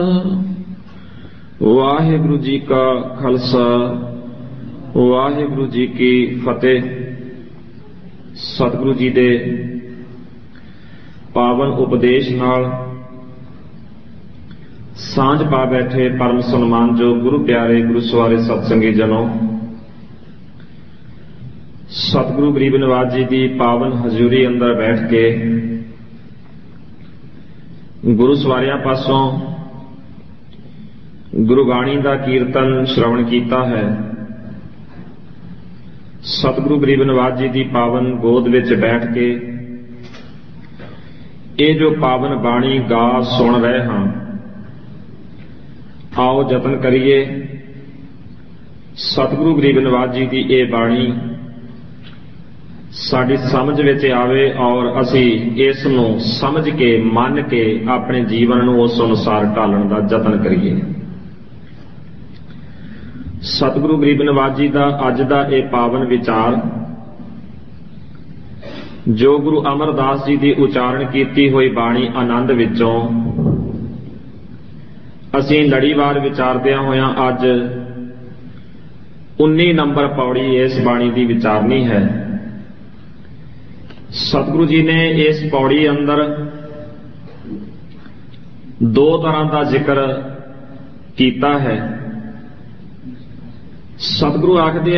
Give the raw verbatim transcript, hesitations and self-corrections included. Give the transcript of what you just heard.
ਵਾਹਿਗੁਰੂ ਜੀ ਕਾ ਖਾਲਸਾ ਵਾਹਿਗੁਰੂ ਜੀ ਕੀ ਫਤਿਹ। ਸਤਿਗੁਰੂ ਜੀ ਦੇ ਪਾਵਨ ਉਪਦੇਸ਼ ਨਾਲ ਸਾਂਝ ਪਾ ਬੈਠੇ ਪਰਮ ਸਨਮਾਨਯੋਗ ਗੁਰੂ ਪਿਆਰੇ ਗੁਰੂ ਸਵਾਰੇ ਸਤਸੰਗੀ ਜਨੋ, ਸਤਿਗੁਰੂ ਗਰੀਬ ਨਿਵਾਜ ਜੀ ਦੀ ਪਾਵਨ ਹਜ਼ੂਰੀ ਅੰਦਰ ਬੈਠ ਕੇ ਗੁਰੂ ਸਵਾਰਿਆਂ ਪਾਸੋਂ ਗੁਰੂ ਬਾਣੀ ਦਾ ਕੀਰਤਨ ਸ਼੍ਰਵਣ ਕੀਤਾ ਹੈ। ਸਤਿਗੁਰੂ ਗਰੀਬ ਨਿਵਾਜ ਜੀ ਦੀ ਪਾਵਨ ਗੋਦ ਵਿੱਚ ਬੈਠ ਕੇ ਇਹ ਜੋ ਪਾਵਨ ਬਾਣੀ ਗਾ ਸੁਣ ਰਹੇ ਹਾਂ, ਆਓ ਯਤਨ ਕਰੀਏ ਸਤਿਗੁਰੂ ਗਰੀਬ ਨਿਵਾਜ ਜੀ ਦੀ ਇਹ ਬਾਣੀ ਸਾਡੀ ਸਮਝ ਵਿੱਚ ਆਵੇ ਔਰ ਅਸੀਂ ਇਸ ਨੂੰ ਸਮਝ ਕੇ ਮੰਨ ਕੇ ਆਪਣੇ ਜੀਵਨ ਨੂੰ ਉਸ ਅਨੁਸਾਰ ਢਾਲਣ ਦਾ ਯਤਨ ਕਰੀਏ। ਸਤਿਗੁਰੂ ਗਰੀਬ ਨਿਵਾਜ ਜੀ ਦਾ ਅੱਜ ਦਾ ਇਹ ਪਾਵਨ ਵਿਚਾਰ ਜੋ ਗੁਰੂ ਅਮਰਦਾਸ ਜੀ ਦੀ ਉਚਾਰਨ ਕੀਤੀ ਹੋਈ ਬਾਣੀ ਆਨੰਦ ਵਿੱਚੋਂ ਅਸੀਂ ਲੜੀਵਾਰ ਵਿਚਾਰਦਿਆਂ ਹੋਇਆਂ ਅੱਜ ਉੱਨੀ ਨੰਬਰ ਪੌੜੀ ਇਸ ਬਾਣੀ ਦੀ ਵਿਚਾਰਨੀ ਹੈ। ਸਤਿਗੁਰੂ ਜੀ ਨੇ ਇਸ ਪੌੜੀ ਅੰਦਰ ਦੋ ਤਰ੍ਹਾਂ ਦਾ ਜ਼ਿਕਰ ਕੀਤਾ ਹੈ। ਸਤਿਗੁਰੂ ਆਖਦੇ